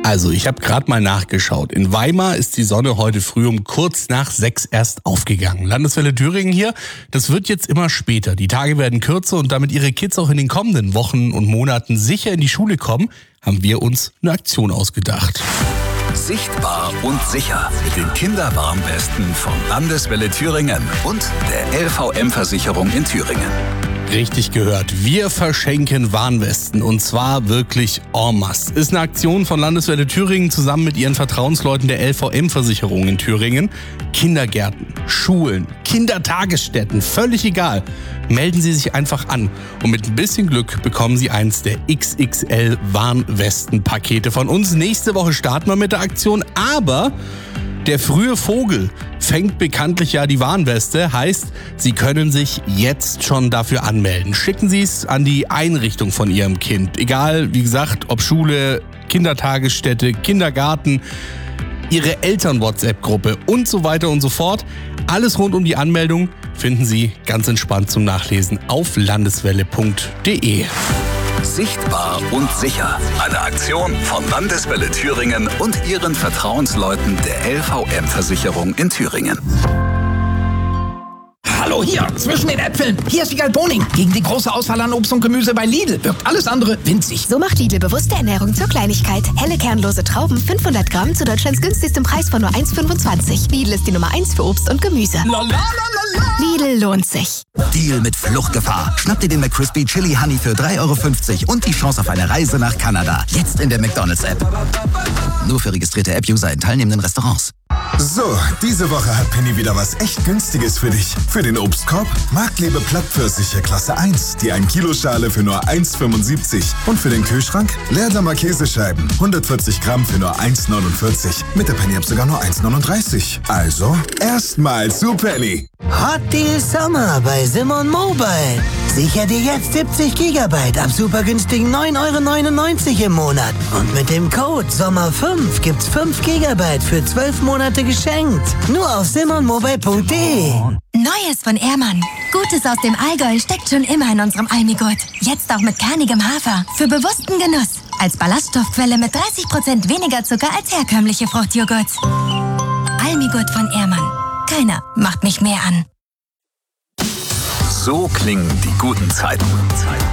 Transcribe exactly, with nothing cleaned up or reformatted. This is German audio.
Also, ich habe gerade mal nachgeschaut. In Weimar ist die Sonne heute früh um kurz nach sechs erst aufgegangen. Landeswelle Thüringen hier, das wird jetzt immer später. Die Tage werden kürzer und damit Ihre Kids auch in den kommenden Wochen und Monaten sicher in die Schule kommen, haben wir uns eine Aktion ausgedacht. Sichtbar und sicher. Den Kinderwarnwesten von Landeswelle Thüringen und der L V M-Versicherung in Thüringen. Richtig gehört. Wir verschenken Warnwesten und zwar wirklich en masse. Ist eine Aktion von Landeswelle Thüringen zusammen mit ihren Vertrauensleuten der L V M-Versicherung in Thüringen. Kindergärten, Schulen, Kindertagesstätten, völlig egal. Melden Sie sich einfach an und mit ein bisschen Glück bekommen Sie eins der X X L-Warnwesten-Pakete von uns. Nächste Woche starten wir mit der Aktion, aber der frühe Vogel fängt bekanntlich ja die Warnweste, heißt, Sie können sich jetzt schon dafür anmelden. Schicken Sie es an die Einrichtung von Ihrem Kind. Egal, wie gesagt, ob Schule, Kindertagesstätte, Kindergarten, Ihre Eltern-WhatsApp-Gruppe und so weiter und so fort. Alles rund um die Anmeldung finden Sie ganz entspannt zum Nachlesen auf landeswelle punkt de. Sichtbar und sicher. Eine Aktion von Landeswelle Thüringen und ihren Vertrauensleuten der L V M-Versicherung in Thüringen. Hallo hier, zwischen den Äpfeln. Hier ist Wiegald Boning. Gegen die große Auswahl an Obst und Gemüse bei Lidl wirkt alles andere winzig. So macht Lidl bewusste Ernährung zur Kleinigkeit. Helle kernlose Trauben, fünfhundert Gramm zu Deutschlands günstigstem Preis von nur eins Komma fünfundzwanzig. Lidl ist die Nummer eins für Obst und Gemüse. La, la, la, la, la. Lidl lohnt sich. Deal mit Fluchtgefahr. Schnapp dir den McCrispy Chili Honey für drei Euro fünfzig und die Chance auf eine Reise nach Kanada. Jetzt in der McDonald's-App. Nur für registrierte App-User in teilnehmenden Restaurants. So, diese Woche hat Penny wieder was echt Günstiges für dich. Für den Obstkorb Marktliebe Plattpfirsiche Klasse eins, die ein Kilo Schale für nur eins Komma fünfundsiebzig. Und für den Kühlschrank Leerdamer Käsescheiben, hundertvierzig Gramm für nur eins Komma neunundvierzig. Mit der Penny-App sogar nur eins Komma neununddreißig. Also, erstmal zu Penny. Hot Deal Summer bei Simon Mobile. Sicher dir jetzt siebzig Gigabyte ab super günstigen neun Euro neunundneunzig im Monat. Und mit dem Code Sommer fünf gibt's fünf Gigabyte für zwölf Monate geschenkt. Nur auf simon mobile punkt de. Neues von Ehrmann. Gutes aus dem Allgäu steckt schon immer in unserem Almigurt. Jetzt auch mit kernigem Hafer. Für bewussten Genuss. Als Ballaststoffquelle mit dreißig Prozent weniger Zucker als herkömmliche Fruchtjoghurts. Almigurt von Ehrmann. Keiner macht mich mehr an. So klingen die guten Zeiten.